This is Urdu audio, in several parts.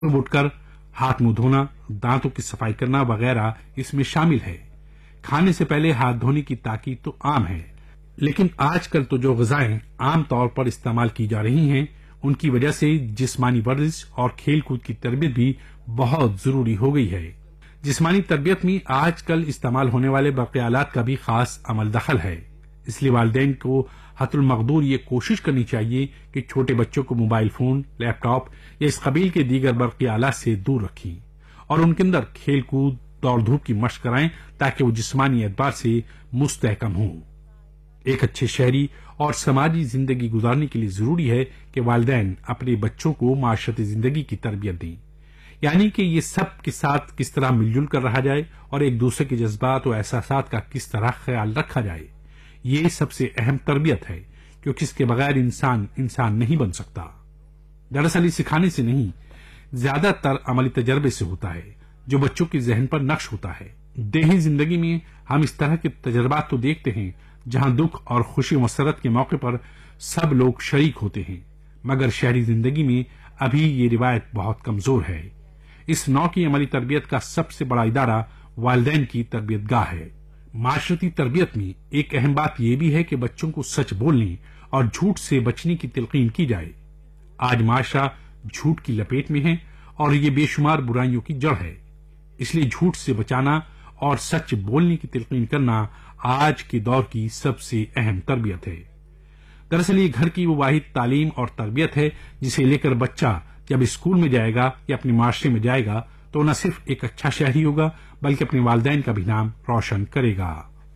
اٹھ کر ہاتھ منہ دھونا، دانتوں کی صفائی کرنا وغیرہ اس میں شامل ہے۔ کھانے سے پہلے ہاتھ دھونے کی تاکید تو عام ہے، لیکن آج کل تو جو غذائیں عام طور پر استعمال کی جا رہی ہیں ان کی وجہ سے جسمانی ورزش اور کھیل کود کی تربیت بھی بہت ضروری ہو گئی ہے۔ جسمانی تربیت میں آج کل استعمال ہونے والے برقی آلات کا بھی خاص عمل دخل ہے، اس لیے والدین کو حتی المقدور یہ کوشش کرنی چاہیے کہ چھوٹے بچوں کو موبائل فون، لیپ ٹاپ یا اس قبیل کے دیگر برقی آلات سے دور رکھیں اور ان کے اندر کھیل کود، دوڑ دھوپ کی مشق کرائیں تاکہ وہ جسمانی اعتبار سے مستحکم ہوں۔ ایک اچھے شہری اور سماجی زندگی گزارنے کے لیے ضروری ہے کہ والدین اپنے بچوں کو معاشرتی زندگی کی تربیت دیں، یعنی کہ یہ سب کے ساتھ کس طرح مل جل کر رہا جائے اور ایک دوسرے کے جذبات و احساسات کا کس طرح خیال رکھا جائے۔ یہ سب سے اہم تربیت ہے، کیونکہ اس کے بغیر انسان نہیں بن سکتا۔ دراصل یہ سکھانے سے نہیں، زیادہ تر عملی تجربے سے ہوتا ہے جو بچوں کے ذہن پر نقش ہوتا ہے۔ دیہی زندگی میں ہم اس طرح کے تجربات تو دیکھتے ہیں جہاں دکھ اور خوشی و مسرت کے موقع پر سب لوگ شریک ہوتے ہیں، مگر شہری زندگی میں ابھی یہ روایت بہت کمزور ہے۔ اس نوع کی عملی تربیت کا سب سے بڑا ادارہ والدین کی تربیت گاہ ہے۔ معاشرتی تربیت میں ایک اہم بات یہ بھی ہے کہ بچوں کو سچ بولنے اور جھوٹ سے بچنے کی تلقین کی جائے۔ آج معاشرہ جھوٹ کی لپیٹ میں ہے اور یہ بے شمار برائیوں کی جڑ ہے، اس لیے جھوٹ سے بچانا اور سچ بولنے کی تلقین کرنا آج کے دور کی سب سے اہم تربیت ہے۔ دراصل یہ گھر کی وہ واحد تعلیم اور تربیت ہے جسے لے کر بچہ جب اسکول میں جائے گا یا اپنے معاشرے میں جائے گا تو نہ صرف ایک اچھا شہری ہوگا بلکہ اپنے والدین کا بھی نام روشن کرے گا۔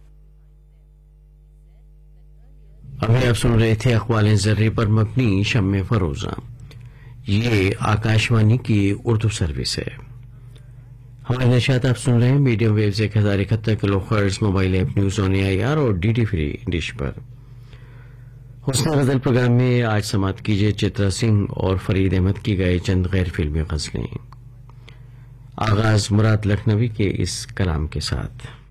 ابھی آپ سن رہے تھے اقوال ذرے پر مبنی شمع فروزہ، یہ آکاشوانی کی اردو سروس ہے۔ ہمارے نشریات آپ سن رہے ہیں medium views 1071 kilo hertz, mobile app news on AIR اور DD فری ڈش پر۔ حسن غزل پروگرام میں آج سماعت کیجیے چترا سنگھ اور فرید احمد کی گائے چند غیر فلمی غزلیں۔ آغاز مراد لکھنوی کے اس کلام کے ساتھ۔